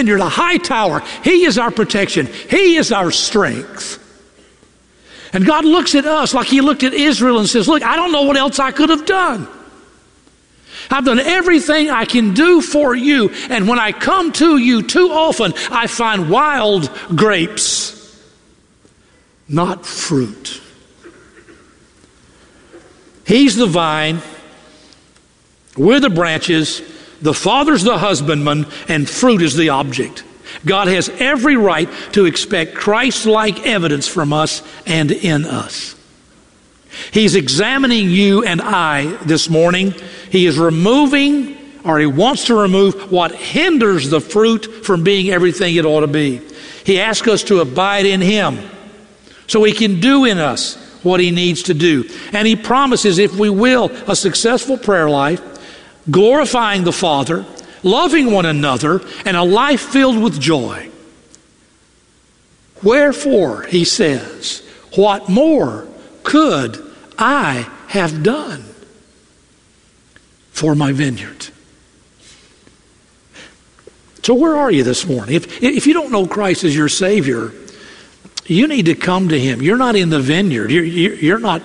vineyard, a high tower. He is our protection. He is our strength. And God looks at us like he looked at Israel and says, look, I don't know what else I could have done. I've done everything I can do for you. And when I come to you too often, I find wild grapes, not fruit. He's the vine. We're the branches. The Father's the husbandman, and fruit is the object. God has every right to expect Christ-like evidence from us and in us. He's examining you and I this morning. He is removing, or he wants to remove, what hinders the fruit from being everything it ought to be. He asks us to abide in him so he can do in us what he needs to do. And he promises, if we will, a successful prayer life, glorifying the Father, loving one another, and a life filled with joy. Wherefore, he says, what more could I have done for my vineyard? So where are you this morning? If you don't know Christ as your Savior, you need to come to him. You're not in the vineyard. You're not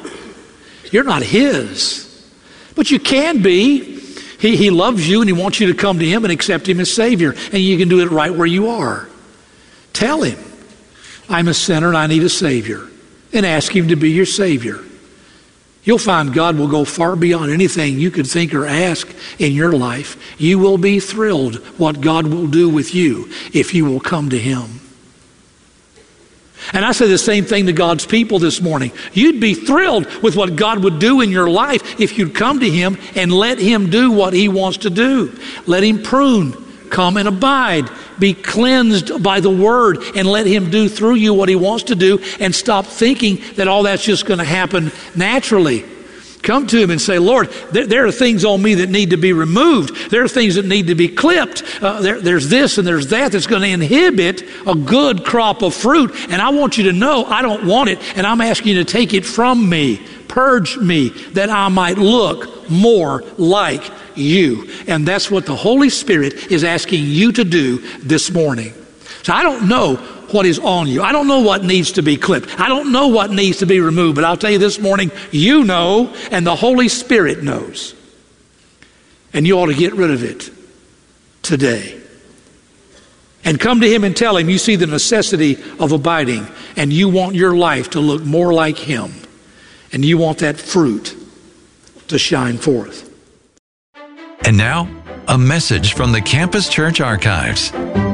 his. But you can be. He loves you and he wants you to come to him and accept him as Savior. And you can do it right where you are. Tell him, I'm a sinner and I need a Savior. And ask him to be your Savior. You'll find God will go far beyond anything you could think or ask in your life. You will be thrilled what God will do with you if you will come to him. And I say the same thing to God's people this morning. You'd be thrilled with what God would do in your life if you'd come to him and let him do what he wants to do. Let him prune, come and abide, be cleansed by the word, and let him do through you what he wants to do, and stop thinking that all that's just going to happen naturally. Come to him and say, Lord, there are things on me that need to be removed. There are things that need to be clipped. There's this and there's that that's going to inhibit a good crop of fruit. And I want you to know I don't want it, and I'm asking you to take it from me. Purge me that I might look more like you. And that's what the Holy Spirit is asking you to do this morning. So I don't know what is on you. I don't know what needs to be clipped. I don't know what needs to be removed. But I'll tell you this morning, you know, and the Holy Spirit knows. And you ought to get rid of it today. And come to him and tell him you see the necessity of abiding, and you want your life to look more like him, and you want that fruit to shine forth. And now, a message from the Campus Church Archives.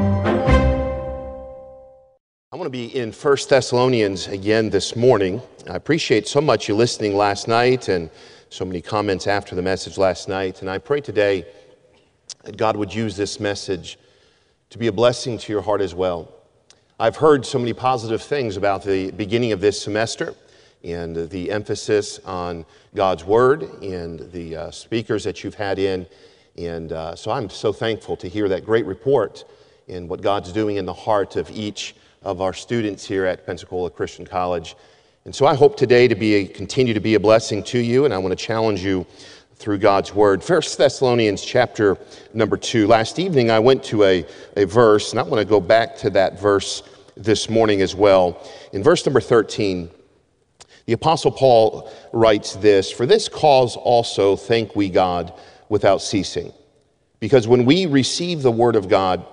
I want to be in 1 Thessalonians again this morning. I appreciate so much you listening last night and so many comments after the message last night. And I pray today that God would use this message to be a blessing to your heart as well. I've heard so many positive things about the beginning of this semester and the emphasis on God's Word and the speakers that you've had in. And so I'm so thankful to hear that great report and what God's doing in the heart of each of our students here at Pensacola Christian College. And so I hope today to continue to be a blessing to you, and I want to challenge you through God's Word. 1 Thessalonians chapter number 2. Last evening I went to a verse, and I want to go back to that verse this morning as well. In verse number 13, the Apostle Paul writes this, "For this cause also thank we God without ceasing, because when ye receive the word of God,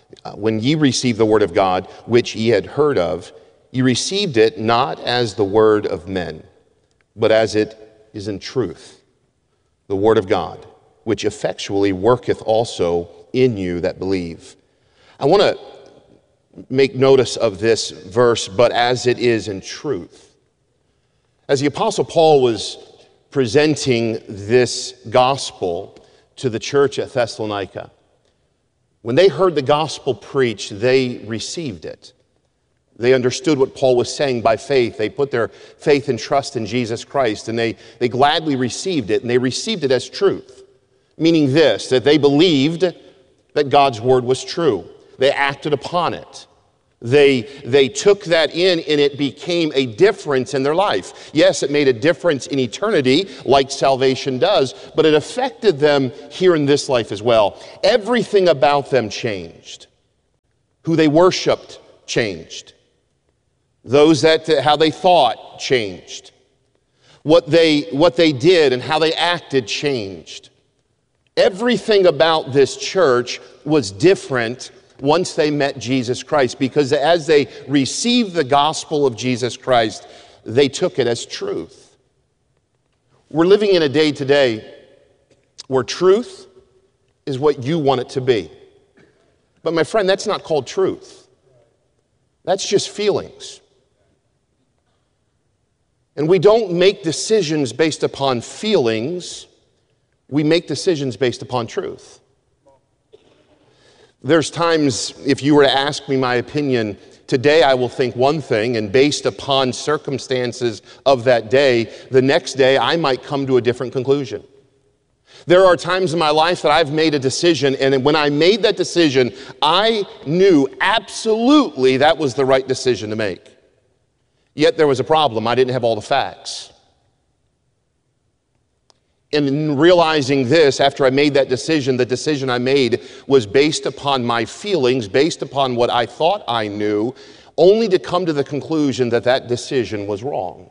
which ye had heard of, ye received it not as the word of men, but as it is in truth, the word of God, which effectually worketh also in you that believe." I want to make notice of this verse, but as it is in truth. As the Apostle Paul was presenting this gospel to the church at Thessalonica, when they heard the gospel preached, they received it. They understood what Paul was saying by faith. They put their faith and trust in Jesus Christ, and they gladly received it, and they received it as truth. Meaning this, that they believed that God's word was true. They acted upon it. They took that in, and it became a difference in their life. Yes, it made a difference in eternity, like salvation does, but it affected them here in this life as well. Everything about them changed. Who they worshiped changed. How they thought changed. What they did and how they acted changed. Everything about this church was different once they met Jesus Christ, because as they received the gospel of Jesus Christ, they took it as truth. We're living in a day today where truth is what you want it to be. But my friend, that's not called truth. That's just feelings. And we don't make decisions based upon feelings. We make decisions based upon truth. There's times, if you were to ask me my opinion, today I will think one thing, and based upon circumstances of that day, the next day I might come to a different conclusion. There are times in my life that I've made a decision, and when I made that decision, I knew absolutely that was the right decision to make. Yet there was a problem. I didn't have all the facts. And in realizing this, after I made that decision, the decision I made was based upon my feelings, based upon what I thought I knew, only to come to the conclusion that that decision was wrong.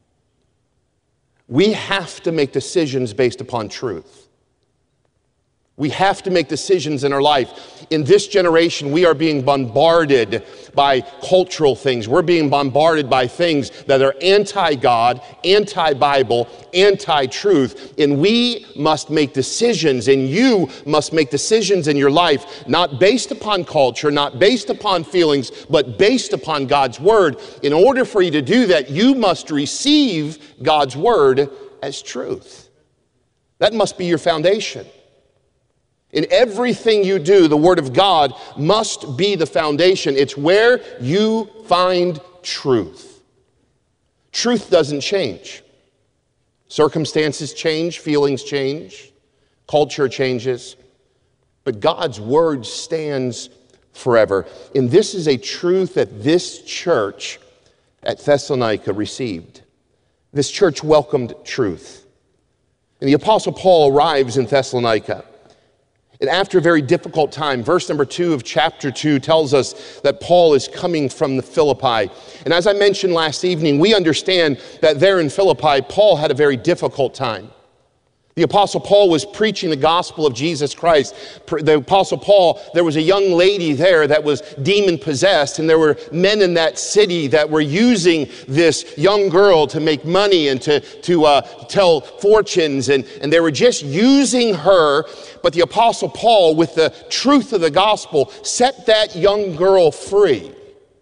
We have to make decisions based upon truth. We have to make decisions in our life. In this generation, we are being bombarded by cultural things. We're being bombarded by things that are anti-God, anti-Bible, anti-truth. And we must make decisions, and you must make decisions in your life, not based upon culture, not based upon feelings, but based upon God's Word. In order for you to do that, you must receive God's Word as truth. That must be your foundation. In everything you do, the Word of God must be the foundation. It's where you find truth. Truth doesn't change. Circumstances change, feelings change, culture changes, but God's Word stands forever. And this is a truth that this church at Thessalonica received. This church welcomed truth. And the Apostle Paul arrives in Thessalonica. And after a very difficult time, verse number 2 of chapter 2 tells us that Paul is coming from the Philippi. And as I mentioned last evening, we understand that there in Philippi, Paul had a very difficult time. The Apostle Paul was preaching the gospel of Jesus Christ. The Apostle Paul, there was a young lady there that was demon-possessed, and there were men in that city that were using this young girl to make money and to tell fortunes, and they were just using her. But the Apostle Paul, with the truth of the gospel, set that young girl free.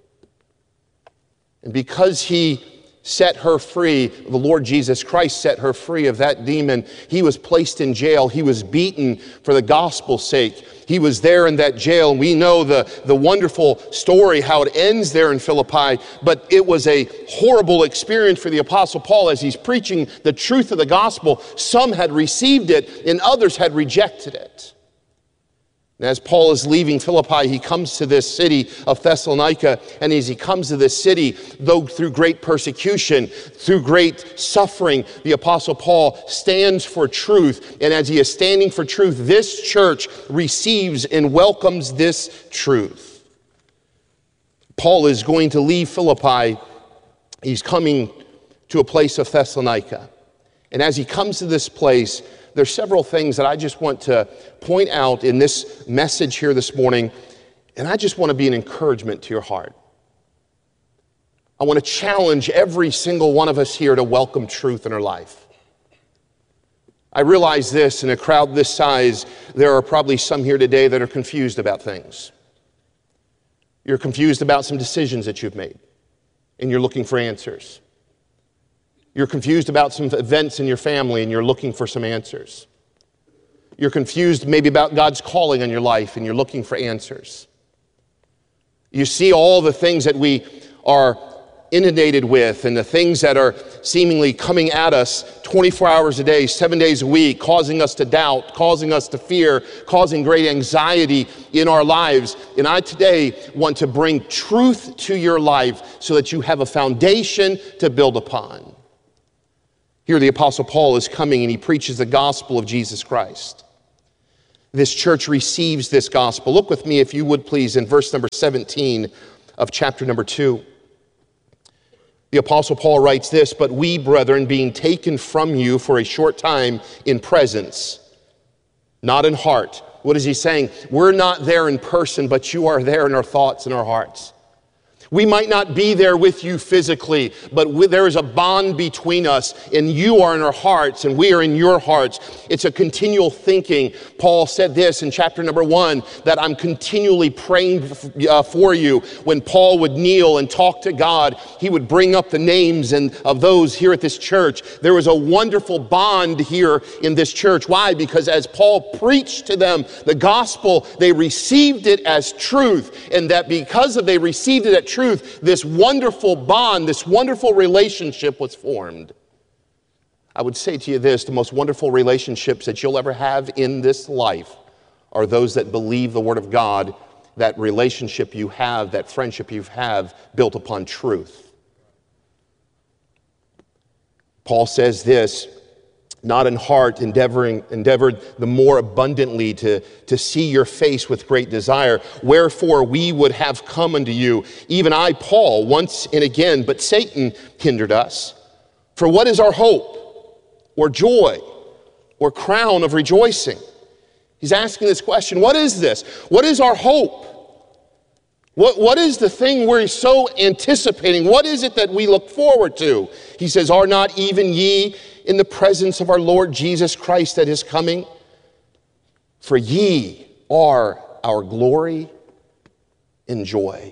And because he set her free, the Lord Jesus Christ set her free of that demon, he was placed in jail. He was beaten for the gospel's sake. He was there in that jail, and we know the wonderful story, how it ends there in Philippi, but it was a horrible experience for the Apostle Paul as he's preaching the truth of the gospel. Some had received it, and others had rejected it. And as Paul is leaving Philippi, he comes to this city of Thessalonica, and as he comes to this city, though through great persecution, through great suffering, the Apostle Paul stands for truth. And as he is standing for truth, this church receives and welcomes this truth. Paul is going to leave Philippi. He's coming to a place of Thessalonica. And as he comes to this place, there's several things that I just want to point out in this message here this morning, and I just want to be an encouragement to your heart. I want to challenge every single one of us here to welcome truth in our life. I realize this, in a crowd this size, there are probably some here today that are confused about things. You're confused about some decisions that you've made, and you're looking for answers. You're confused about some events in your family, and you're looking for some answers. You're confused maybe about God's calling on your life, and you're looking for answers. You see all the things that we are inundated with, and the things that are seemingly coming at us 24 hours a day, 7 days a week, causing us to doubt, causing us to fear, causing great anxiety in our lives. And I today want to bring truth to your life so that you have a foundation to build upon. Here the Apostle Paul is coming, and he preaches the gospel of Jesus Christ. this church receives this gospel. Look with me, if you would please, in verse number 17 of chapter number 2. The Apostle Paul writes this, "But we, brethren, being taken from you for a short time in presence, not in heart." What is he saying? We're not there in person, but you are there in our thoughts and our hearts. We might not be there with you physically, but there is a bond between us, and you are in our hearts, and we are in your hearts. It's a continual thinking. Paul said this in chapter number 1, that I'm continually praying for you. When Paul would kneel and talk to God, he would bring up the names of those here at this church. There was a wonderful bond here in this church. Why? Because as Paul preached to them the gospel, they received it as truth, and that because they received it as truth, this wonderful bond, this wonderful relationship was formed. I would say to you this, the most wonderful relationships that you'll ever have in this life are those that believe the Word of God, that relationship you have, that friendship you have built upon truth. Paul says this, not in heart, endeavored the more abundantly to see your face with great desire. Wherefore we would have come unto you, even I, Paul, once and again, but Satan hindered us. For what is our hope, or joy, or crown of rejoicing? He's asking this question, what is this? What is our hope? What is the thing we're so anticipating? What is it that we look forward to? He says, are not even ye in the presence of our Lord Jesus Christ at his coming? For ye are our glory and joy.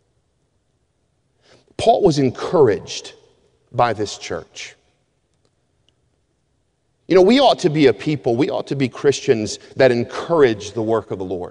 Paul was encouraged by this church. You know, we ought to be a people, we ought to be Christians that encourage the work of the Lord.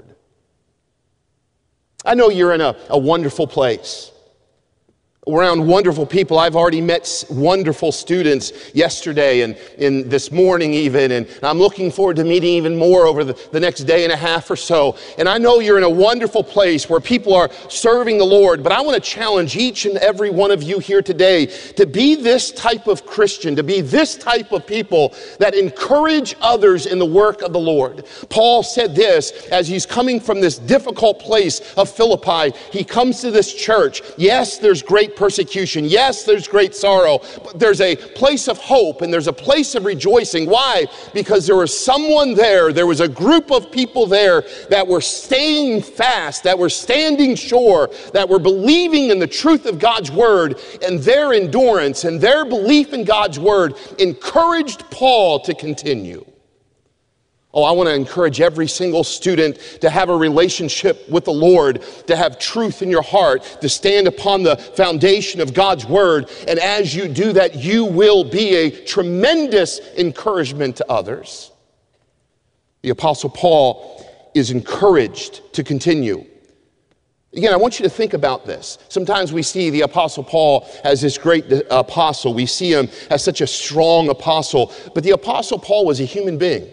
I know you're in a wonderful place, around wonderful people. I've already met wonderful students yesterday and this morning even, and I'm looking forward to meeting even more over the next day and a half or so. And I know you're in a wonderful place where people are serving the Lord, but I want to challenge each and every one of you here today to be this type of Christian, to be this type of people that encourage others in the work of the Lord. Paul said this as he's coming from this difficult place of Philippi. He comes to this church. Yes, there's great persecution. Yes, there's great sorrow, but there's a place of hope and there's a place of rejoicing. Why? Because there was someone there, there was a group of people there that were staying fast, that were standing sure, that were believing in the truth of God's word, and their endurance and their belief in God's word encouraged Paul to continue. Oh, I want to encourage every single student to have a relationship with the Lord, to have truth in your heart, to stand upon the foundation of God's word. And as you do that, you will be a tremendous encouragement to others. The Apostle Paul is encouraged to continue. Again, I want you to think about this. Sometimes we see the Apostle Paul as this great apostle. We see him as such a strong apostle. But the Apostle Paul was a human being.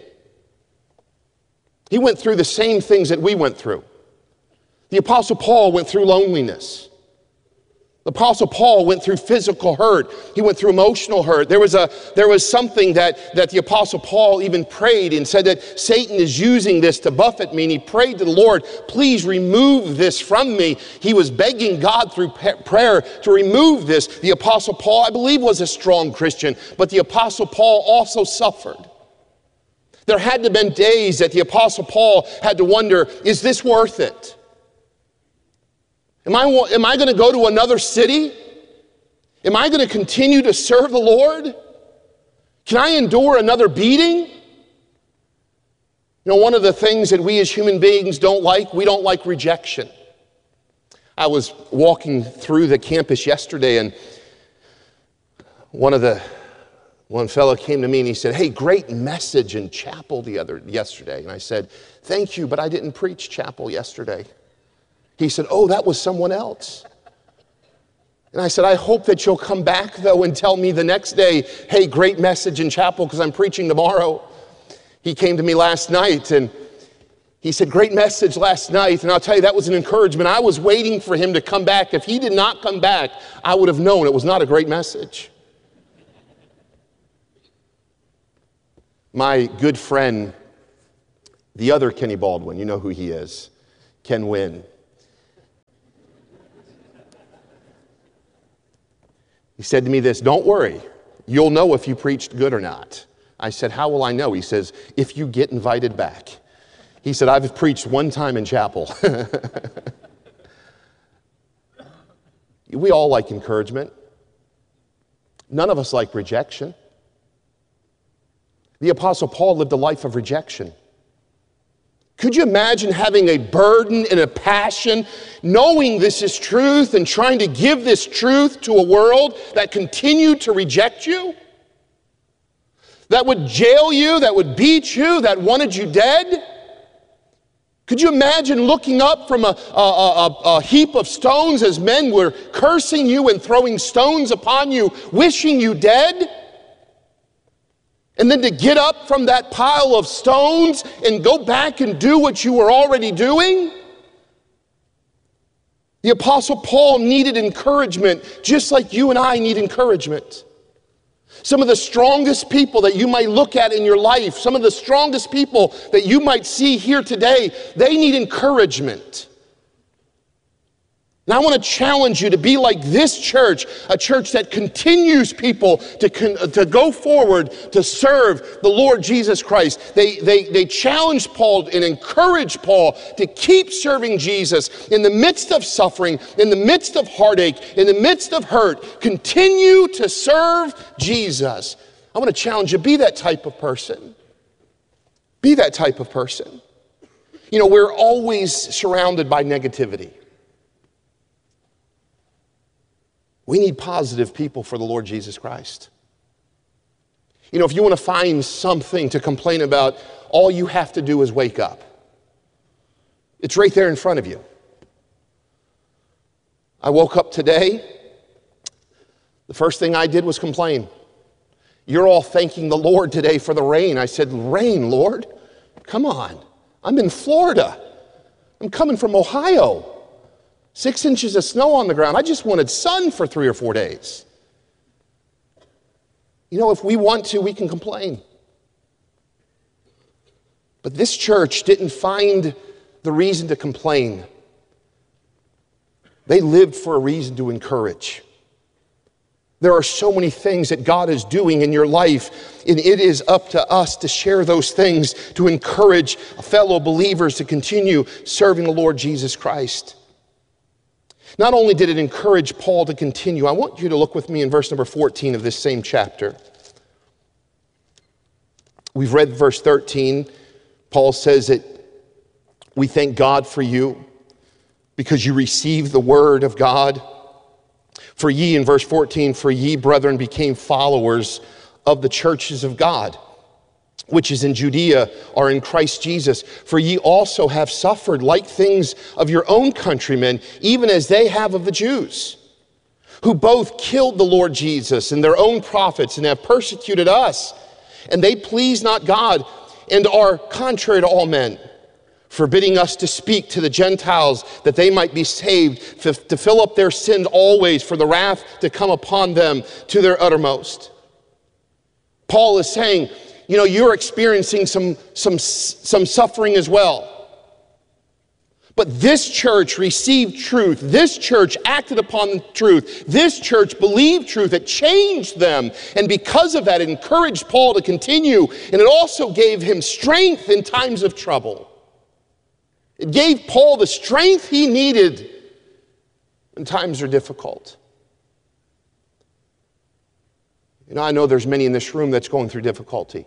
He went through the same things that we went through. The Apostle Paul went through loneliness. The Apostle Paul went through physical hurt. He went through emotional hurt. There was something that the Apostle Paul even prayed and said that Satan is using this to buffet me. And he prayed to the Lord, please remove this from me. He was begging God through prayer to remove this. The Apostle Paul, I believe, was a strong Christian, but the Apostle Paul also suffered. There had to have been days that the Apostle Paul had to wonder, is this worth it? Am I going to go to another city? Am I going to continue to serve the Lord? Can I endure another beating? You know, one of the things that we as human beings we don't like rejection. I was walking through the campus yesterday, and one fellow came to me and he said, hey, great message in chapel yesterday. And I said, thank you, but I didn't preach chapel yesterday. He said, oh, that was someone else. And I said, I hope that you'll come back, though, and tell me the next day, hey, great message in chapel because I'm preaching tomorrow. He came to me last night and he said, great message last night. And I'll tell you, that was an encouragement. I was waiting for him to come back. If he did not come back, I would have known it was not a great message. My good friend The other Kenny Baldwin, you know who he is, Ken Wynn. He said to me this, "Don't worry, you'll know if you preached good or not." I said, "How will I know?" He says, "If you get invited back." He said, "I've preached one time in chapel." We all like encouragement. None of us like rejection. The Apostle Paul lived a life of rejection. Could you imagine having a burden and a passion, knowing this is truth and trying to give this truth to a world that continued to reject you? That would jail you, that would beat you, that wanted you dead? Could you imagine looking up from a heap of stones as men were cursing you and throwing stones upon you, wishing you dead? And then to get up from that pile of stones and go back and do what you were already doing? The Apostle Paul needed encouragement, just like you and I need encouragement. Some of the strongest people that you might look at in your life, some of the strongest people that you might see here today, they need encouragement. And I want to challenge you to be like this church, a church that continues people to go forward to serve the Lord Jesus Christ. They challenged Paul and encouraged Paul to keep serving Jesus in the midst of suffering, in the midst of heartache, in the midst of hurt. Continue to serve Jesus. I want to challenge you, be that type of person. Be that type of person. You know, we're always surrounded by negativity. We need positive people for the Lord Jesus Christ. You know, if you want to find something to complain about, all you have to do is wake up. It's right there in front of you. I woke up today. The first thing I did was complain. You're all thanking the Lord today for the rain. I said, "Rain, Lord? Come on. I'm in Florida. I'm coming from Ohio. 6 inches of snow on the ground. I just wanted sun for 3 or 4 days." You know, if we want to, we can complain. But this church didn't find the reason to complain. They lived for a reason to encourage. There are so many things that God is doing in your life, and it is up to us to share those things, to encourage fellow believers to continue serving the Lord Jesus Christ. Not only did it encourage Paul to continue, I want you to look with me in verse number 14 of this same chapter. We've read verse 13. Paul says that we thank God for you because you received the word of God. For ye, in verse 14, for ye, brethren, became followers of the churches of God, which is in Judea, or in Christ Jesus. For ye also have suffered like things of your own countrymen, even as they have of the Jews, who both killed the Lord Jesus and their own prophets, and have persecuted us. And they please not God, and are contrary to all men, forbidding us to speak to the Gentiles, that they might be saved, to fill up their sins always, for the wrath to come upon them to their uttermost. Paul is saying, you know, you're experiencing some suffering as well. But this church received truth. This church acted upon truth. This church believed truth. It changed them. And because of that, it encouraged Paul to continue. And it also gave him strength in times of trouble. It gave Paul the strength he needed when times are difficult. You know, I know there's many in this room that's going through difficulty.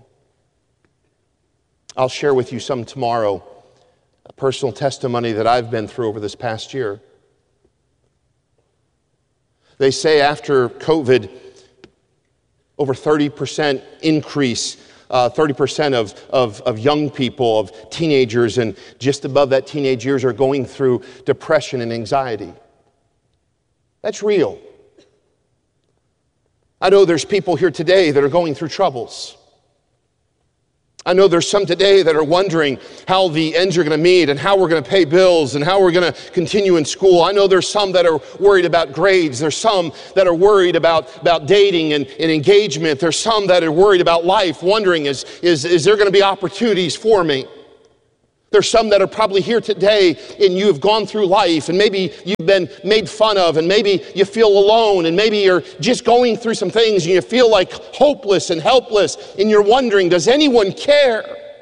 I'll share with you some tomorrow, a personal testimony that I've been through over this past year. They say after COVID, over 30% increase, 30% of young people, of teenagers, and just above that teenage years are going through depression and anxiety. That's real. I know there's people here today that are going through troubles. I know there's some today that are wondering how the ends are going to meet and how we're going to pay bills and how we're going to continue in school. I know there's some that are worried about grades. There's some that are worried about dating and engagement. There's some that are worried about life, wondering, is there going to be opportunities for me? There's some that are probably here today and you have gone through life and maybe you've been made fun of and maybe you feel alone and maybe you're just going through some things and you feel like hopeless and helpless and you're wondering, does anyone care?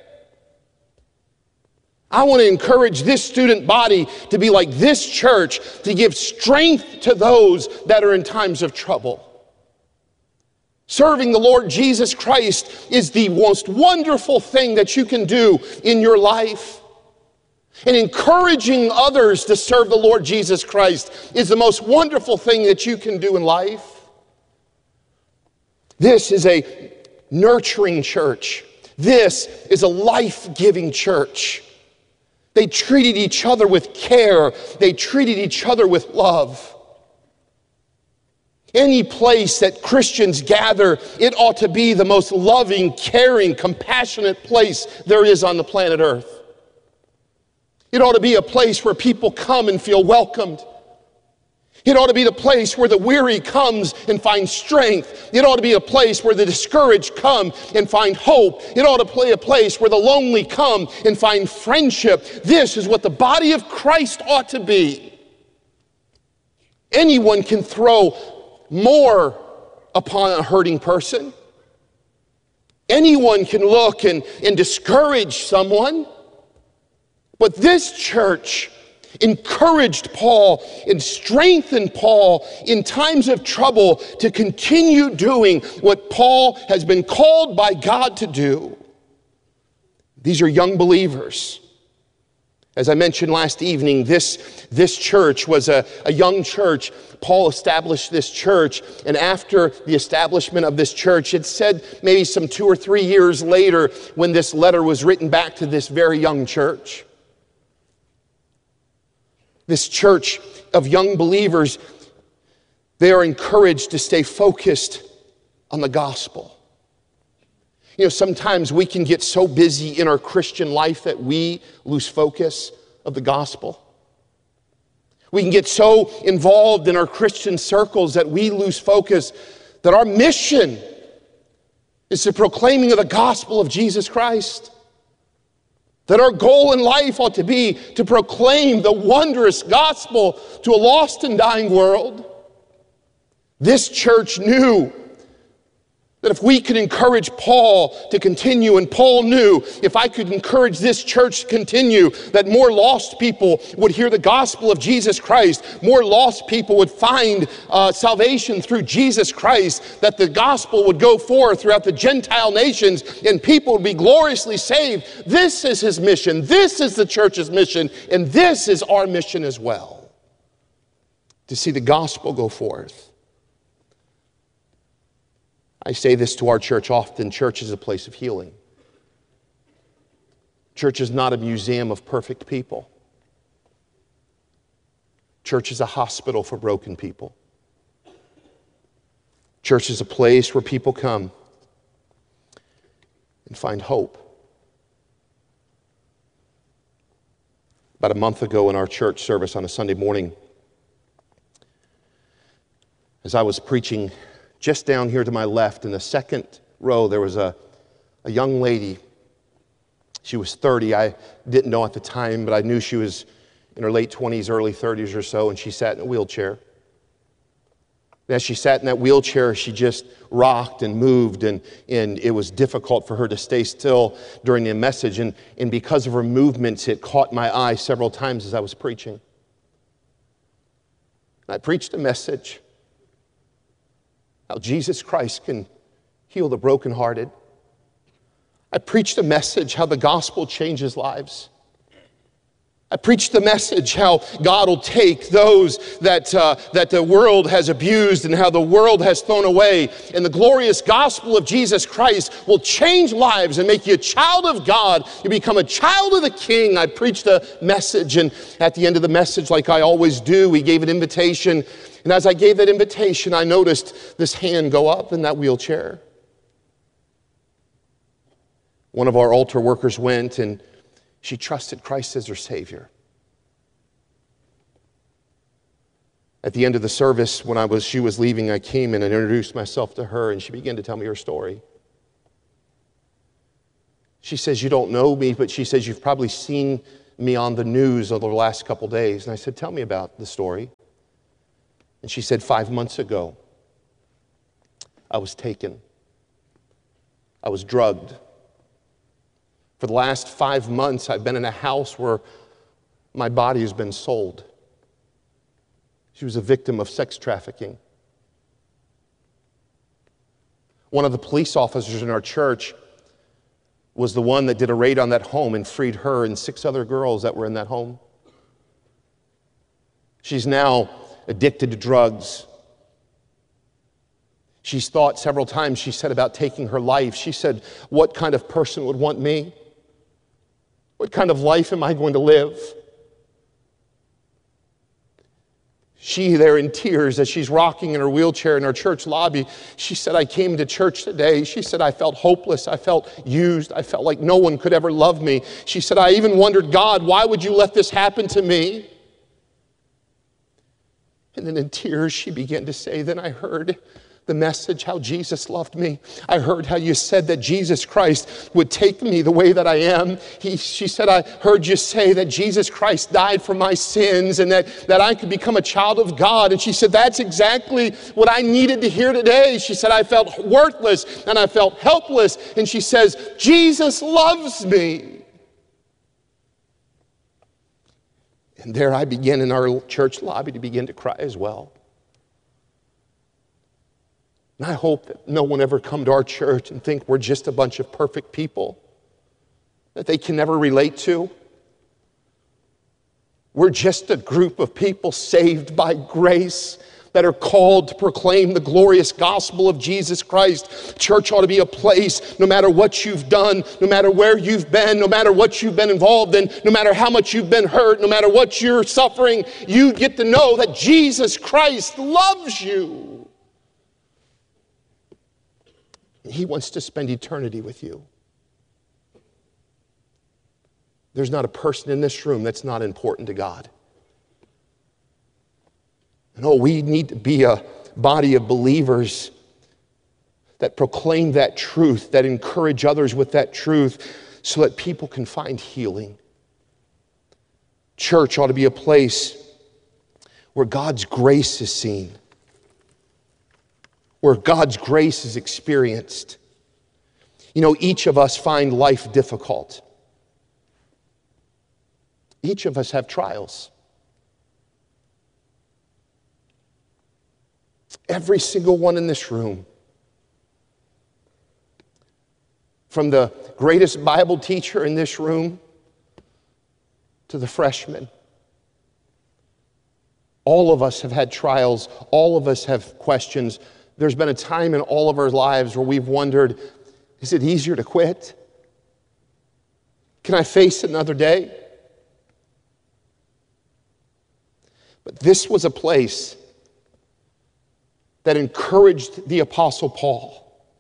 I want to encourage this student body to be like this church, to give strength to those that are in times of trouble. Serving the Lord Jesus Christ is the most wonderful thing that you can do in your life. And encouraging others to serve the Lord Jesus Christ is the most wonderful thing that you can do in life. This is a nurturing church. This is a life-giving church. They treated each other with care. They treated each other with love. Any place that Christians gather, it ought to be the most loving, caring, compassionate place there is on the planet Earth. It ought to be a place where people come and feel welcomed. It ought to be the place where the weary comes and finds strength. It ought to be a place where the discouraged come and find hope. It ought to be a place where the lonely come and find friendship. This is what the body of Christ ought to be. Anyone can throw more upon a hurting person. Anyone can look and discourage someone. But this church encouraged Paul and strengthened Paul in times of trouble to continue doing what Paul has been called by God to do. These are young believers. As I mentioned last evening, this church was a young church. Paul established this church, and after the establishment of this church, it said maybe some 2 or 3 years later when this letter was written back to this very young church. This church of young believers, they are encouraged to stay focused on the gospel. You know, sometimes we can get so busy in our Christian life that we lose focus of the gospel. We can get so involved in our Christian circles that we lose focus that our mission is the proclaiming of the gospel of Jesus Christ. That our goal in life ought to be to proclaim the wondrous gospel to a lost and dying world. This church knew that if we could encourage Paul to continue, and Paul knew if I could encourage this church to continue, that more lost people would hear the gospel of Jesus Christ, more lost people would find salvation through Jesus Christ, that the gospel would go forth throughout the Gentile nations and people would be gloriously saved. This is his mission. This is the church's mission, and this is our mission as well, to see the gospel go forth. I say this to our church often. Church is a place of healing. Church is not a museum of perfect people. Church is a hospital for broken people. Church is a place where people come and find hope. About a month ago in our church service on a Sunday morning, as I was preaching, just down here to my left in the second row, there was a young lady. She was 30. I didn't know at the time, but I knew she was in her late 20s, early 30s or so, and she sat in a wheelchair. And as she sat in that wheelchair, she just rocked and moved, and it was difficult for her to stay still during the message. And because of her movements, it caught my eye several times as I was preaching. I preached a message how Jesus Christ can heal the brokenhearted. I preached a message how the gospel changes lives. I preached the message how God will take those that the world has abused and how the world has thrown away, and the glorious gospel of Jesus Christ will change lives and make you a child of God. You become a child of the King. I preached a message, and at the end of the message, like I always do, we gave an invitation. And as I gave that invitation, I noticed this hand go up in that wheelchair. One of our altar workers went, and she trusted Christ as her Savior. At the end of the service, when she was leaving, I came and introduced myself to her, and she began to tell me her story. She says, you don't know me, but she says, you've probably seen me on the news over the last couple days. And I said, tell me about the story. And she said, 5 months ago, I was taken. I was drugged. For the last 5 months, I've been in a house where my body has been sold. She was a victim of sex trafficking. One of the police officers in our church was the one that did a raid on that home and freed her and 6 other girls that were in that home. She's now addicted to drugs. She's thought several times, she said, about taking her life. She said, what kind of person would want me? What kind of life am I going to live? She there in tears as she's rocking in her wheelchair in our church lobby, she said, I came to church today. She said, I felt hopeless. I felt used. I felt like no one could ever love me. She said, I even wondered, God, why would you let this happen to me? And then in tears, she began to say, then I heard the message, how Jesus loved me. I heard how you said that Jesus Christ would take me the way that I am. She said, I heard you say that Jesus Christ died for my sins and that I could become a child of God. And she said, that's exactly what I needed to hear today. She said, I felt worthless and I felt helpless. And she says, Jesus loves me. And there I began in our church lobby to begin to cry as well. And I hope that no one ever come to our church and think we're just a bunch of perfect people that they can never relate to. We're just a group of people saved by grace that are called to proclaim the glorious gospel of Jesus Christ. Church ought to be a place, no matter what you've done, no matter where you've been, no matter what you've been involved in, no matter how much you've been hurt, no matter what you're suffering, you get to know that Jesus Christ loves you. He wants to spend eternity with you. There's not a person in this room that's not important to God. No, we need to be a body of believers that proclaim that truth, that encourage others with that truth so that people can find healing. Church ought to be a place where God's grace is seen, where God's grace is experienced. You know, each of us find life difficult. Each of us have trials. Every single one in this room, from the greatest Bible teacher in this room to the freshman, all of us have had trials. All of us have questions. There's been a time in all of our lives where we've wondered, is it easier to quit? Can I face another day? But this was a place that encouraged the Apostle Paul.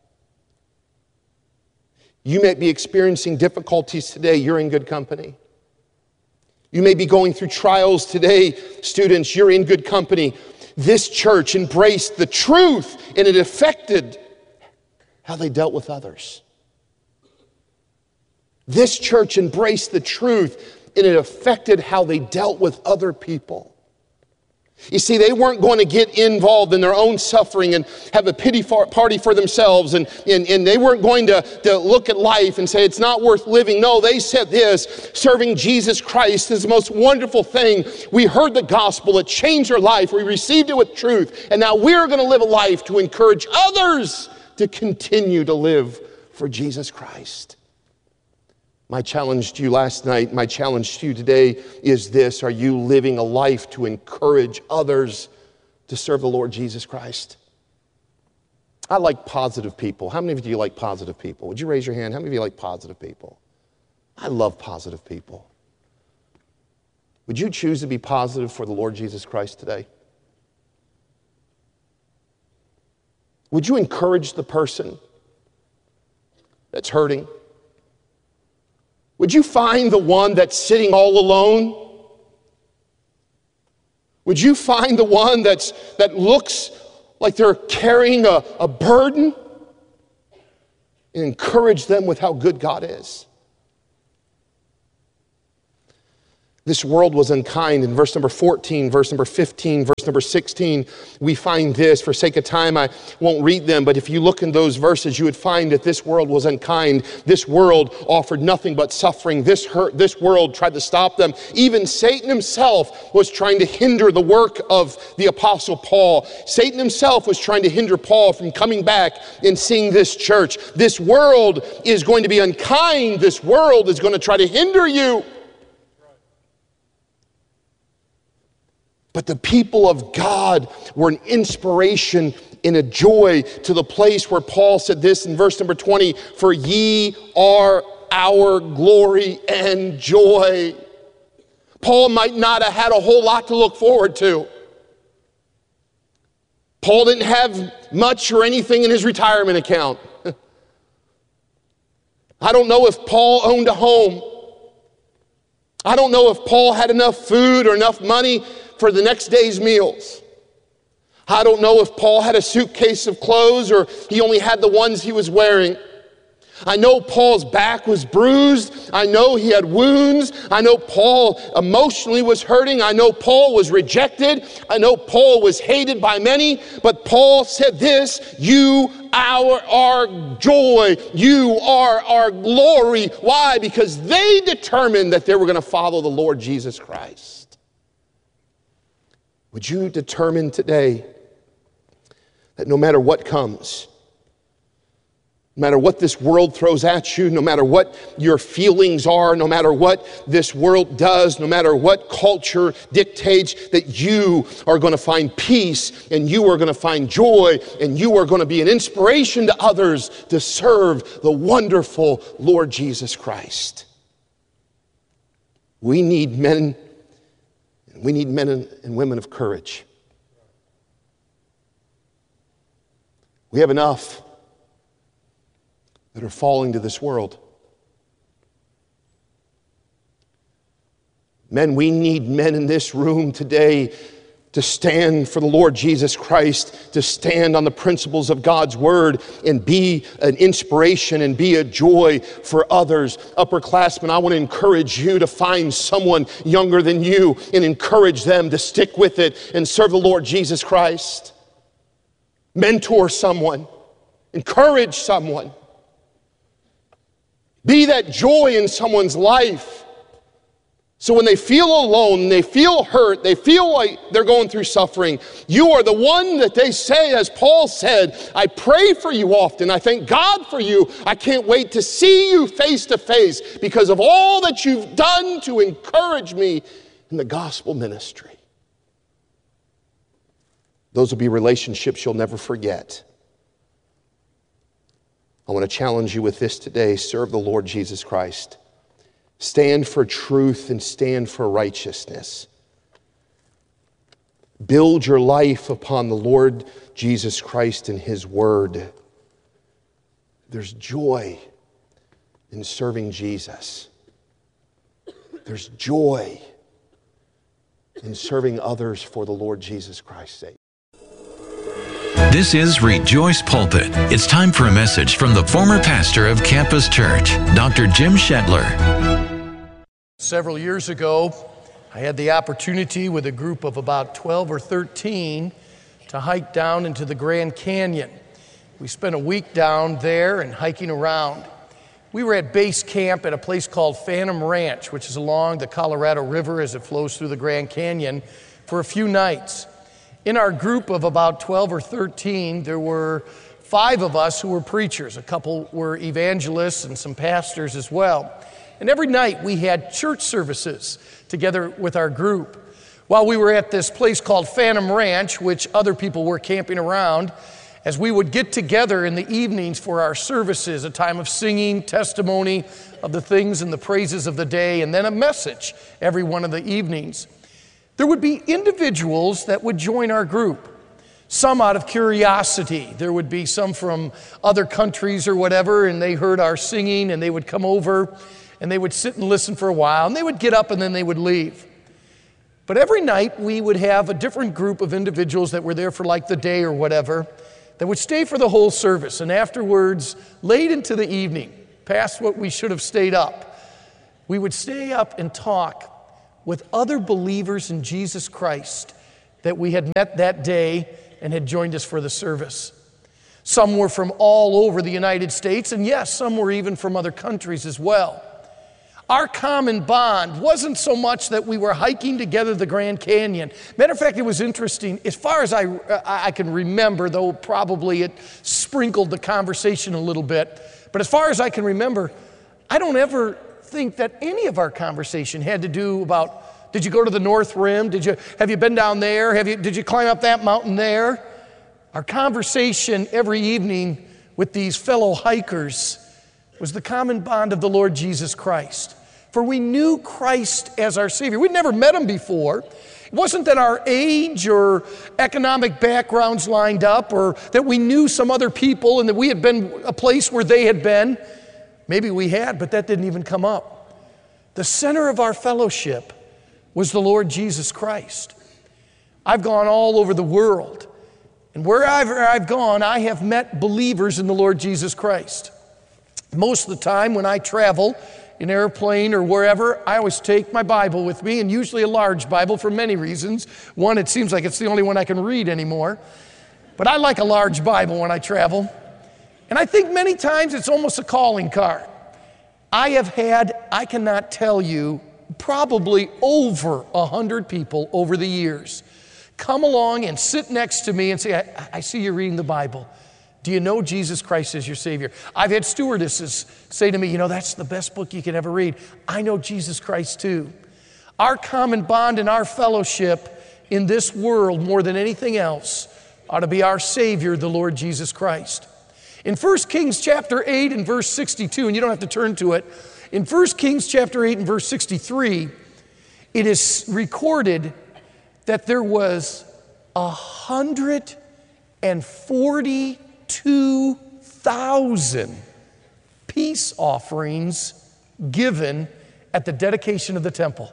You may be experiencing difficulties today. You're in good company. You may be going through trials today. Students, you're in good company. This church embraced the truth, and it affected how they dealt with others. This church embraced the truth, and it affected how they dealt with other people. You see, they weren't going to get involved in their own suffering and have a pity party for themselves, and they weren't going to look at life and say it's not worth living. No, they said this: serving Jesus Christ is the most wonderful thing. We heard the gospel, it changed our life, we received it with truth, and now we're going to live a life to encourage others to continue to live for Jesus Christ. My challenge to you last night, my challenge to you today is this: are you living a life to encourage others to serve the Lord Jesus Christ? I like positive people. How many of you like positive people? Would you raise your hand? How many of you like positive people? I love positive people. Would you choose to be positive for the Lord Jesus Christ today? Would you encourage the person that's hurting? Would you find the one that's sitting all alone? Would you find the one that looks like they're carrying a burden? And encourage them with how good God is. This world was unkind. In verse number 14, verse number 15, verse number 16, we find this. For sake of time, I won't read them, but if you look in those verses, you would find that this world was unkind. This world offered nothing but suffering. This world tried to stop them. Even Satan himself was trying to hinder the work of the Apostle Paul. Satan himself was trying to hinder Paul from coming back and seeing this church. This world is going to be unkind. This world is going to try to hinder you. But the people of God were an inspiration and a joy to the place where Paul said this in verse number 20, for ye are our glory and joy. Paul might not have had a whole lot to look forward to. Paul didn't have much or anything in his retirement account. I don't know if Paul owned a home. I don't know if Paul had enough food or enough money for the next day's meals. I don't know if Paul had a suitcase of clothes or he only had the ones he was wearing. I know Paul's back was bruised. I know he had wounds. I know Paul emotionally was hurting. I know Paul was rejected. I know Paul was hated by many. But Paul said this, you are our joy. You are our glory. Why? Because they determined that they were going to follow the Lord Jesus Christ. Would you determine today that no matter what comes, no matter what this world throws at you, no matter what your feelings are, no matter what this world does, no matter what culture dictates, that you are going to find peace and you are going to find joy and you are going to be an inspiration to others to serve the wonderful Lord Jesus Christ? We need men and women of courage. We have enough that are falling to this world. Men, we need men in this room today to stand for the Lord Jesus Christ, to stand on the principles of God's word and be an inspiration and be a joy for others. Upperclassmen, I want to encourage you to find someone younger than you and encourage them to stick with it and serve the Lord Jesus Christ. Mentor someone. Encourage someone. Be that joy in someone's life. So when they feel alone, they feel hurt, they feel like they're going through suffering, you are the one that they say, as Paul said, I pray for you often. I thank God for you. I can't wait to see you face to face because of all that you've done to encourage me in the gospel ministry. Those will be relationships you'll never forget. I want to challenge you with this today. Serve the Lord Jesus Christ. Stand for truth and stand for righteousness. Build your life upon the Lord Jesus Christ and His Word. There's joy in serving Jesus. There's joy in serving others for the Lord Jesus Christ's sake. This is Rejoice Pulpit. It's time for a message from the former pastor of Campus Church, Dr. Jim Shetler. Several years ago, I had the opportunity with a group of about 12 or 13 to hike down into the Grand Canyon. We spent a week down there and hiking around. We were at base camp at a place called Phantom Ranch, which is along the Colorado River as it flows through the Grand Canyon, for a few nights. In our group of about 12 or 13, there were 5 of us who were preachers. A couple were evangelists and some pastors as well. And every night we had church services together with our group. While we were at this place called Phantom Ranch, which other people were camping around, as we would get together in the evenings for our services, a time of singing, testimony of the things and the praises of the day, and then a message every one of the evenings. There would be individuals that would join our group, some out of curiosity. There would be some from other countries or whatever, and they heard our singing, and they would come over, and they would sit and listen for a while, and they would get up, and then they would leave. But every night, we would have a different group of individuals that were there for like the day or whatever, that would stay for the whole service, and afterwards, late into the evening, past what we should have stayed up, we would stay up and talk with other believers in Jesus Christ that we had met that day and had joined us for the service. Some were from all over the United States, and yes, some were even from other countries as well. Our common bond wasn't so much that we were hiking together the Grand Canyon. Matter of fact, it was interesting. As far as I can remember, though probably it sprinkled the conversation a little bit, but as far as I can remember, I don't ever think that any of our conversation had to do about, did you go to the North Rim? Have you been down there? Did you climb up that mountain there? Our conversation every evening with these fellow hikers was the common bond of the Lord Jesus Christ. For we knew Christ as our Savior. We'd never met Him before. It wasn't that our age or economic backgrounds lined up, or that we knew some other people and that we had been a place where they had been. Maybe we had, but that didn't even come up. The center of our fellowship was the Lord Jesus Christ. I've gone all over the world, and wherever I've gone, I have met believers in the Lord Jesus Christ. Most of the time when I travel in airplane or wherever, I always take my Bible with me, and usually a large Bible for many reasons. One, it seems like it's the only one I can read anymore. But I like a large Bible when I travel. And I think many times it's almost a calling card. I cannot tell you, probably over 100 people over the years come along and sit next to me and say, I see you reading the Bible. Do you know Jesus Christ as your Savior? I've had stewardesses say to me, that's the best book you could ever read. I know Jesus Christ too. Our common bond and our fellowship in this world, more than anything else, ought to be our Savior, the Lord Jesus Christ. In 1 Kings chapter 8 and verse 62, and you don't have to turn to it, in 1 Kings chapter 8 and verse 63, it is recorded that there was 142,000 peace offerings given at the dedication of the temple.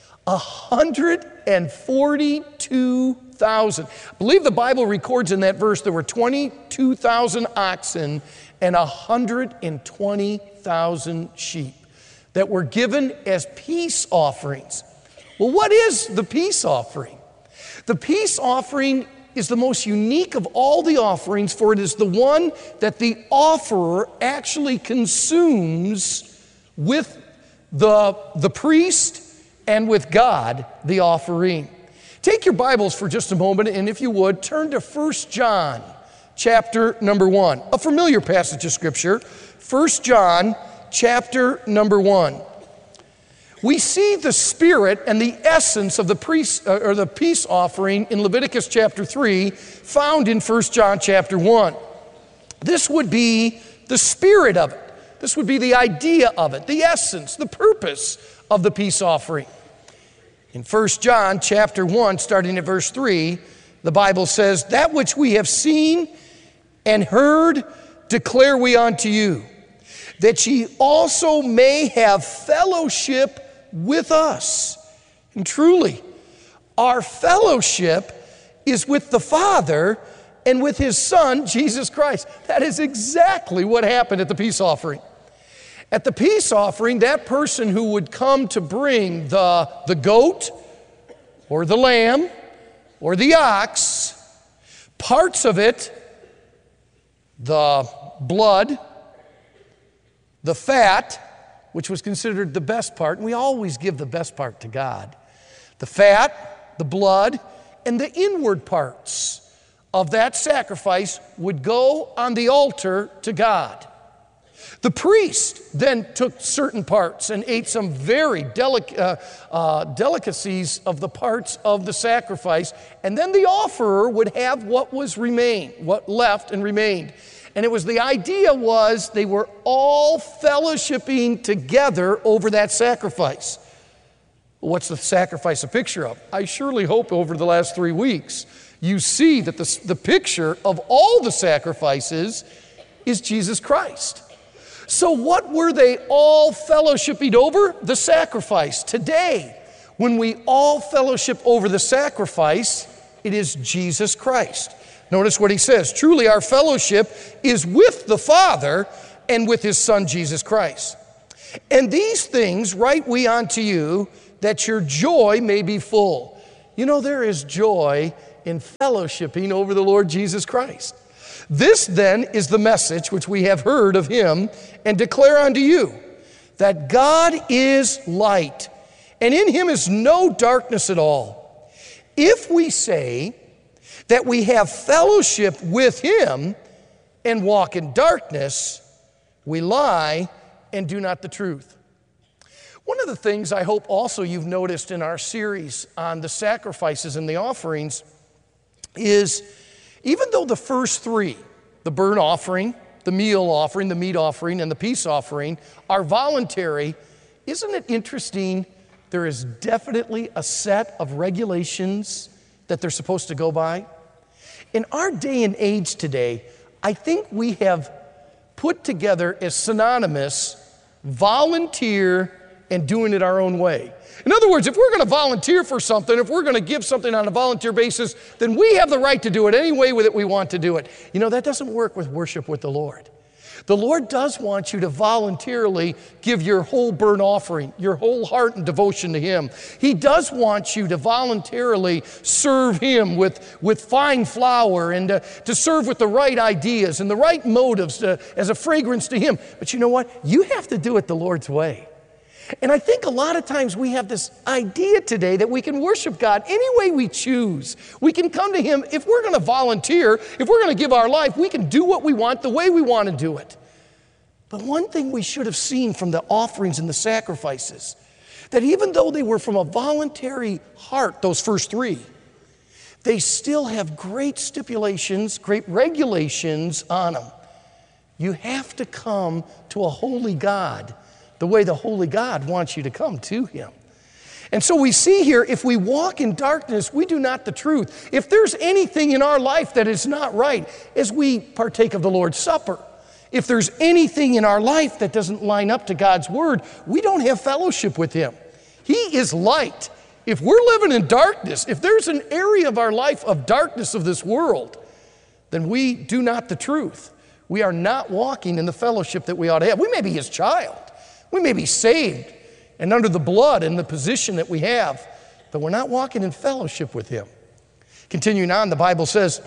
142,000. I believe the Bible records in that verse there were 22,000 oxen and 120,000 sheep that were given as peace offerings. Well, what is the peace offering? The peace offering is the most unique of all the offerings, for it is the one that the offerer actually consumes with the priest and with God, the offering. Take your Bibles for just a moment, and if you would, turn to 1 John chapter number 1, a familiar passage of Scripture, 1 John chapter number 1. We see the spirit and the essence of the peace offering in Leviticus chapter 3, found in 1 John chapter 1. This would be the spirit of it. This would be the idea of it, the essence, the purpose of the peace offering. In 1 John chapter 1, starting at verse 3, the Bible says, "That which we have seen and heard declare we unto you, that ye also may have fellowship with us." And truly, our fellowship is with the Father and with His Son, Jesus Christ. That is exactly what happened at the peace offering. At the peace offering, that person who would come to bring the goat or the lamb or the ox, parts of it, the blood, the fat, which was considered the best part, and we always give the best part to God. The fat, the blood, and the inward parts of that sacrifice would go on the altar to God. The priest then took certain parts and ate some very delicacies of the parts of the sacrifice, and then the offerer would have what left and remained. And it was the idea was they were all fellowshipping together over that sacrifice. What's the sacrifice a picture of? I surely hope over the last 3 weeks you see that the picture of all the sacrifices is Jesus Christ. So what were they all fellowshipping over? The sacrifice. Today, when we all fellowship over the sacrifice, it is Jesus Christ. Notice what he says, "Truly our fellowship is with the Father and with His Son, Jesus Christ. And these things write we unto you, that your joy may be full. You know, there is joy in fellowshipping over the Lord Jesus Christ. This then is the message which we have heard of him and declare unto you, that God is light, and in him is no darkness at all. If we say that we have fellowship with him and walk in darkness, we lie and do not the truth. One of the things I hope also you've noticed in our series on the sacrifices and the offerings is, even though the first three, the burnt offering, the meal offering, the meat offering, and the peace offering, are voluntary, isn't it interesting? There is definitely a set of regulations that they're supposed to go by. In our day and age today, I think we have put together as synonymous volunteer and doing it our own way. In other words, if we're going to volunteer for something, if we're going to give something on a volunteer basis, then we have the right to do it any way that we want to do it. You know, that doesn't work with worship with the Lord. The Lord does want you to voluntarily give your whole burnt offering, your whole heart and devotion to him. He does want you to voluntarily serve him with fine flour and to serve with the right ideas and the right motives as a fragrance to him. But you know what? You have to do it the Lord's way. And I think a lot of times we have this idea today that we can worship God any way we choose. We can come to him. If we're going to volunteer, if we're going to give our life, we can do what we want the way we want to do it. But one thing we should have seen from the offerings and the sacrifices, that even though they were from a voluntary heart, those first three, they still have great stipulations, great regulations on them. You have to come to a holy God the way the holy God wants you to come to him. And so we see here, if we walk in darkness, we do not the truth. If there's anything in our life that is not right, as we partake of the Lord's Supper, if there's anything in our life that doesn't line up to God's word, we don't have fellowship with him. He is light. If we're living in darkness, if there's an area of our life of darkness of this world, then we do not the truth. We are not walking in the fellowship that we ought to have. We may be his child. We may be saved and under the blood and the position that we have, but we're not walking in fellowship with him. Continuing on, the Bible says,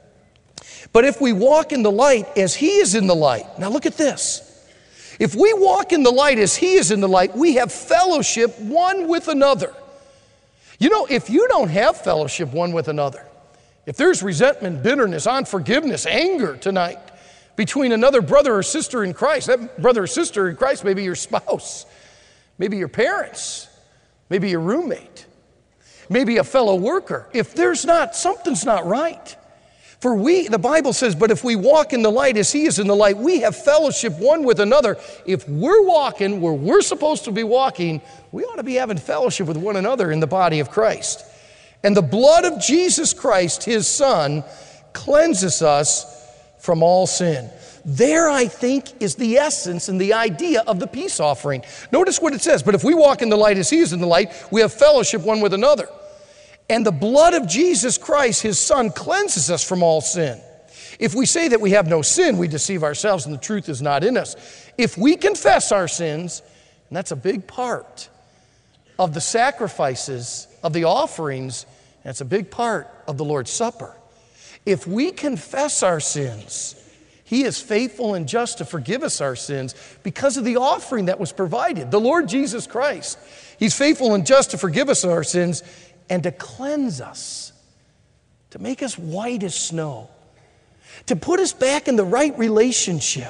but if we walk in the light as he is in the light. Now look at this. If we walk in the light as he is in the light, we have fellowship one with another. You know, if you don't have fellowship one with another, if there's resentment, bitterness, unforgiveness, anger tonight, between another brother or sister in Christ. That brother or sister in Christ may be your spouse, maybe your parents, maybe your roommate, maybe a fellow worker. If there's not, something's not right. For the Bible says, but if we walk in the light as he is in the light, we have fellowship one with another. If we're walking where we're supposed to be walking, we ought to be having fellowship with one another in the body of Christ. And the blood of Jesus Christ, his Son, cleanses us from all sin. There, I think, is the essence and the idea of the peace offering. Notice what it says, but if we walk in the light as he is in the light, we have fellowship one with another. And the blood of Jesus Christ, his Son, cleanses us from all sin. If we say that we have no sin, we deceive ourselves and the truth is not in us. If we confess our sins, and that's a big part of the sacrifices, of the offerings, and it's a big part of the Lord's Supper. If we confess our sins, he is faithful and just to forgive us our sins because of the offering that was provided, the Lord Jesus Christ. He's faithful and just to forgive us our sins and to cleanse us, to make us white as snow, to put us back in the right relationship.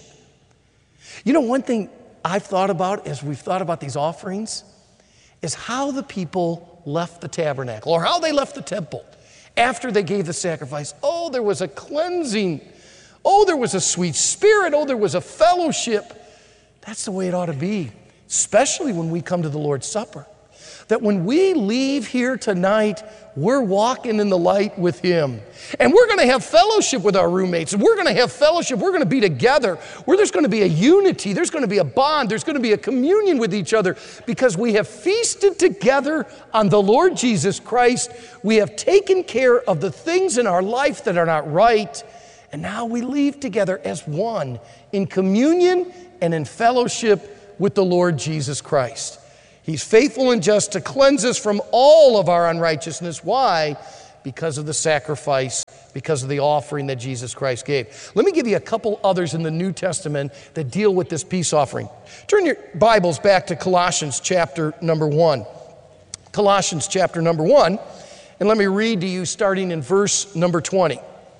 You know, one thing I've thought about as we've thought about these offerings is how the people left the tabernacle or how they left the temple after they gave the sacrifice. Oh, there was a cleansing. Oh, there was a sweet spirit. Oh, there was a fellowship. That's the way it ought to be, especially when we come to the Lord's Supper. That when we leave here tonight, we're walking in the light with him. And we're going to have fellowship with our roommates. And we're going to have fellowship. We're going to be together. Where there's going to be a unity. There's going to be a bond. There's going to be a communion with each other because we have feasted together on the Lord Jesus Christ. We have taken care of the things in our life that are not right. And now we leave together as one in communion and in fellowship with the Lord Jesus Christ. He's faithful and just to cleanse us from all of our unrighteousness. Why? Because of the sacrifice, because of the offering that Jesus Christ gave. Let me give you a couple others in the New Testament that deal with this peace offering. Turn your Bibles back to Colossians chapter number 1. Colossians chapter number 1, and let me read to you starting in verse number 20.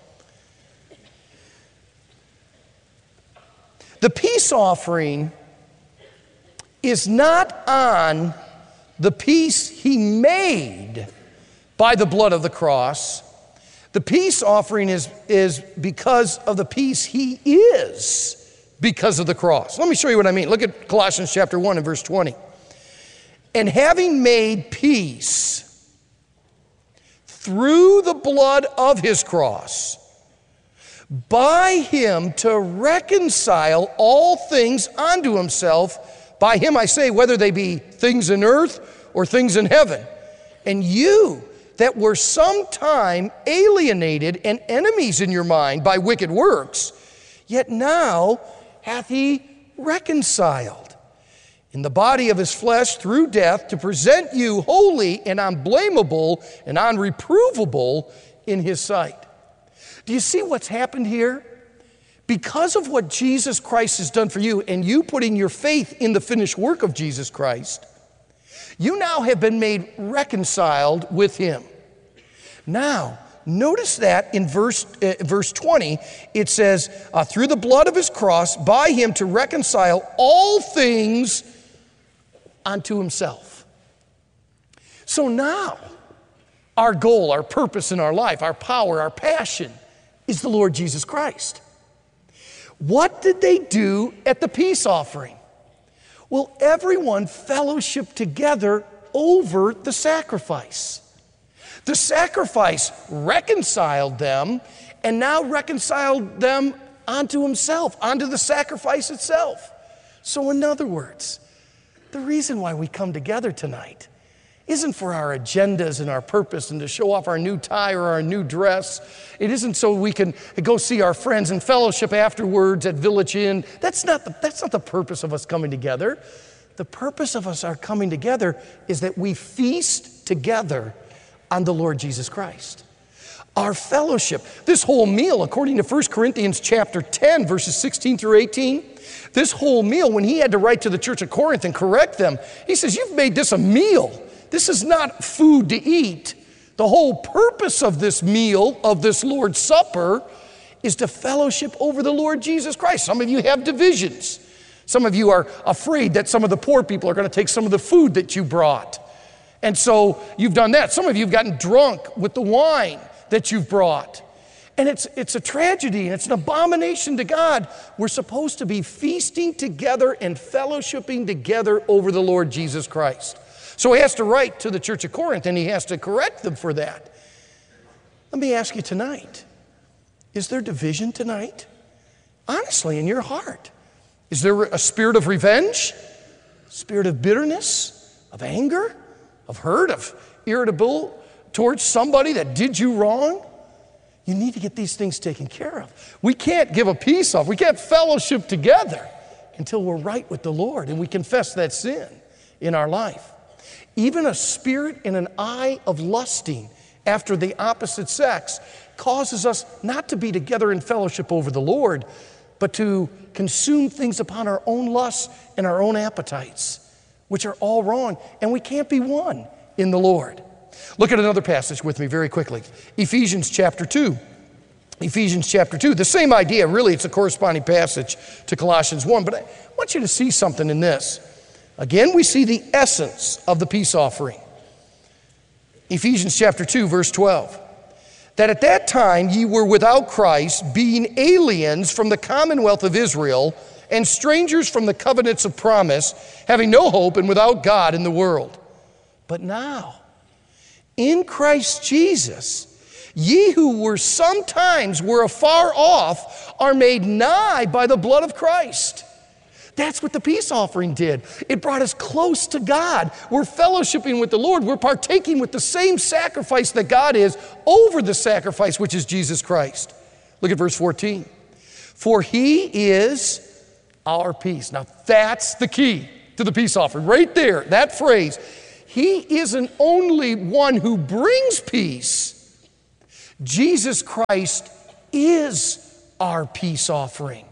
The peace offering is not on the peace he made by the blood of the cross. The peace offering is because of the peace he is because of the cross. Let me show you what I mean. Look at Colossians chapter 1 and verse 20. And having made peace through the blood of his cross, by him to reconcile all things unto himself. By him I say, whether they be things in earth or things in heaven. And you that were sometime alienated and enemies in your mind by wicked works, yet now hath he reconciled in the body of his flesh through death to present you holy and unblameable and unreprovable in his sight. Do you see what's happened here? Because of what Jesus Christ has done for you and you putting your faith in the finished work of Jesus Christ, you now have been made reconciled with him. Now, notice that in verse 20, it says, through the blood of his cross, by him to reconcile all things unto himself. So now, our goal, our purpose in our life, our power, our passion is the Lord Jesus Christ. What did they do at the peace offering? Well, everyone fellowshiped together over the sacrifice. The sacrifice reconciled them and now reconciled them onto himself, onto the sacrifice itself. So in other words, the reason why we come together tonight isn't for our agendas and our purpose and to show off our new tie or our new dress. It isn't so we can go see our friends and fellowship afterwards at Village Inn. That's not the purpose of us coming together. The purpose of us our coming together is that we feast together on the Lord Jesus Christ. Our fellowship, this whole meal, according to 1 Corinthians chapter 10, verses 16 through 18, this whole meal, when he had to write to the church of Corinth and correct them, he says, you've made this a meal. This is not food to eat. The whole purpose of this meal, of this Lord's Supper, is to fellowship over the Lord Jesus Christ. Some of you have divisions. Some of you are afraid that some of the poor people are going to take some of the food that you brought. And so you've done that. Some of you have gotten drunk with the wine that you've brought. And it's a tragedy and it's an abomination to God. We're supposed to be feasting together and fellowshipping together over the Lord Jesus Christ. So he has to write to the church of Corinth and he has to correct them for that. Let me ask you tonight, is there division tonight? Honestly, in your heart. Is there a spirit of revenge? Spirit of bitterness? Of anger? Of hurt? Of irritable towards somebody that did you wrong? You need to get these things taken care of. We can't give a peace off. We can't fellowship together until we're right with the Lord and we confess that sin in our life. Even a spirit and an eye of lusting after the opposite sex causes us not to be together in fellowship over the Lord, but to consume things upon our own lusts and our own appetites, which are all wrong, and we can't be one in the Lord. Look at another passage with me very quickly. Ephesians chapter 2. Ephesians chapter 2. The same idea, really, it's a corresponding passage to Colossians 1, but I want you to see something in this. Again, we see the essence of the peace offering. Ephesians chapter 2, verse 12. That at that time ye were without Christ, being aliens from the commonwealth of Israel, and strangers from the covenants of promise, having no hope and without God in the world. But now, in Christ Jesus, ye who were sometimes were afar off, are made nigh by the blood of Christ. That's what the peace offering did. It brought us close to God. We're fellowshipping with the Lord. We're partaking with the same sacrifice that God is over the sacrifice, which is Jesus Christ. Look at verse 14. For he is our peace. Now that's the key. to the peace offering. Right there, that phrase. He isn't only one who brings peace. Jesus Christ is our peace offering.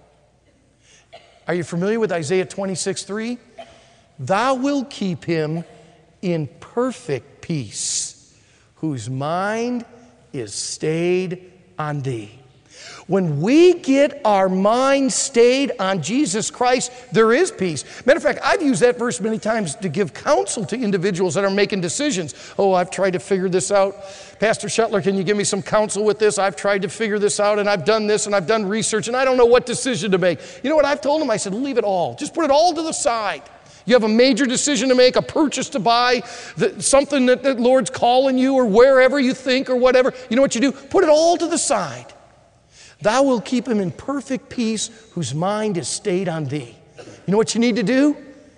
Are you familiar with Isaiah 26:3? Thou wilt keep him in perfect peace, whose mind is stayed on thee. When we get our mind stayed on Jesus Christ, there is peace. Matter of fact, I've used that verse many times to give counsel to individuals that are making decisions. Oh, I've tried to figure this out. Pastor Shetler, can you give me some counsel with this? I've tried to figure this out, and I've done this, and I've done research, and I don't know what decision to make. You know what I've told them? I said, leave it all. Just put it all to the side. You have a major decision to make, a purchase to buy, something that the Lord's calling you, or wherever you think, or whatever. You know what you do? Put it all to the side. Thou wilt keep him in perfect peace, whose mind is stayed on thee. You know what you need to do?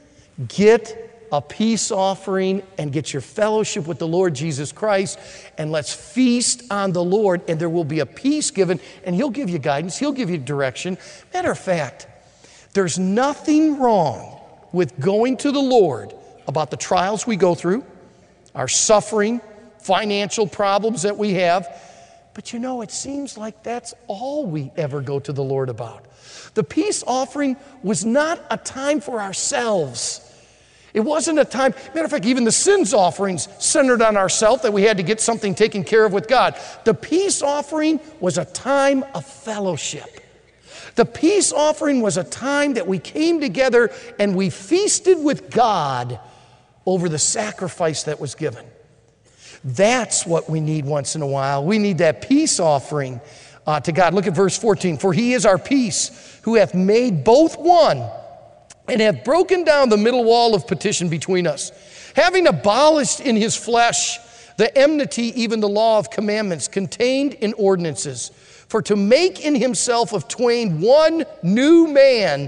Get a peace offering and get your fellowship with the Lord Jesus Christ, and let's feast on the Lord, and there will be a peace given, and He'll give you guidance, He'll give you direction. Matter of fact, there's nothing wrong with going to the Lord about the trials we go through, our suffering, financial problems that we have. But you know, it seems like that's all we ever go to the Lord about. The peace offering was not a time for ourselves. It wasn't a time, matter of fact, even the sins offerings centered on ourselves, that we had to get something taken care of with God. The peace offering was a time of fellowship. The peace offering was a time that we came together and we feasted with God over the sacrifice that was given. That's what we need once in a while. We need that peace offering to God. Look at verse 14. For He is our peace, who hath made both one, and hath broken down the middle wall of petition between us, having abolished in His flesh the enmity, even the law of commandments contained in ordinances, for to make in Himself of twain one new man,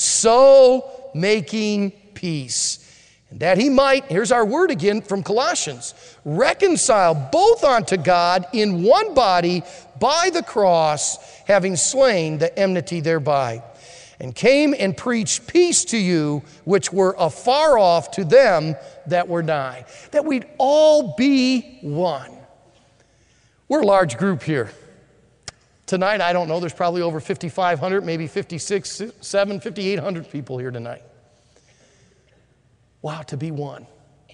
so making peace. And that He might, here's our word again from Colossians, reconcile both unto God in one body by the cross, having slain the enmity thereby, and came and preached peace to you which were afar off, to them that were nigh. That we'd all be one. We're a large group here. Tonight, I don't know, there's probably over 5,500, maybe 5,800 people here tonight. Wow, to be one.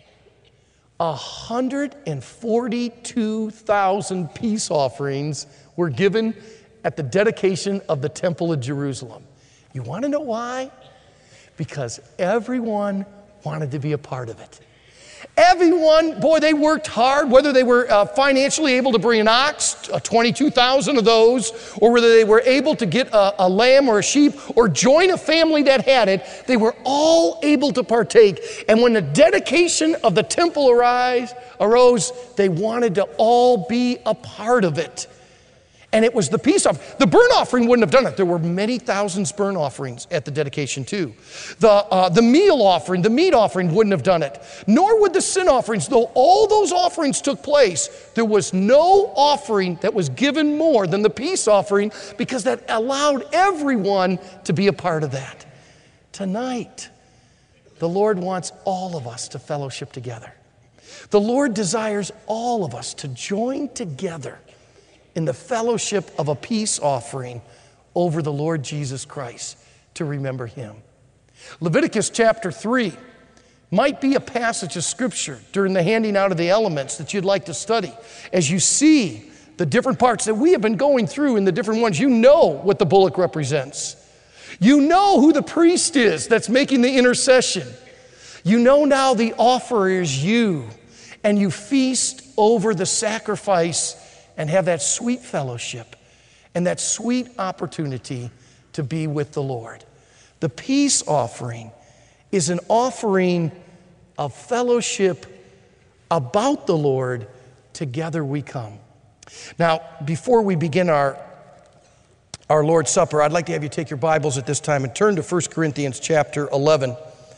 142,000 peace offerings were given at the dedication of the Temple of Jerusalem. You want to know why? Because everyone wanted to be a part of it. Everyone, boy, they worked hard, whether they were financially able to bring an ox, 22,000 of those, or whether they were able to get a lamb or a sheep or join a family that had it, they were all able to partake. And when the dedication of the temple arose, they wanted to all be a part of it. And it was the peace offering. The burnt offering wouldn't have done it. There were many thousands burnt offerings at the dedication too. The meal offering, the meat offering wouldn't have done it. Nor would the sin offerings. Though all those offerings took place, there was no offering that was given more than the peace offering, because that allowed everyone to be a part of that. Tonight, the Lord wants all of us to fellowship together. The Lord desires all of us to join together in the fellowship of a peace offering over the Lord Jesus Christ, to remember Him. Leviticus chapter 3 might be a passage of Scripture during the handing out of the elements that you'd like to study. As you see the different parts that we have been going through in the different ones, you know what the bullock represents. You know who the priest is that's making the intercession. You know now the offerer is you, and you feast over the sacrifice and have that sweet fellowship and that sweet opportunity to be with the Lord. The peace offering is an offering of fellowship about the Lord. Together we come. Now, before we begin our Lord's Supper, I'd like to have you take your Bibles at this time and turn to 1 Corinthians chapter 11.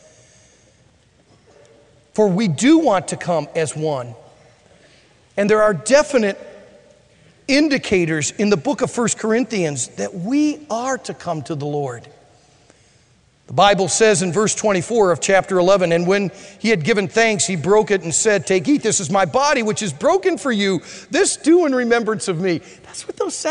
For we do want to come as one. And there are definite indicators in the book of 1 Corinthians that we are to come to the Lord. The The Bible says in verse 24 of chapter 11, and when he had given thanks, he broke it and said, take, eat, this is my body, which is broken for you. This do in remembrance of me. That's what those